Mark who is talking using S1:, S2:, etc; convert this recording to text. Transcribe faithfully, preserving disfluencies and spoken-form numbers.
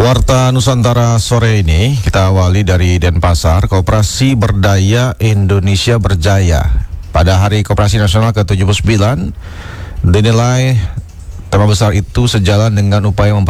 S1: Warta Nusantara sore ini kita awali dari Denpasar. Koperasi Berdaya Indonesia Berjaya pada Hari Koperasi Nasional ke tujuh puluh sembilan dinilai tema besar itu sejalan dengan upaya memper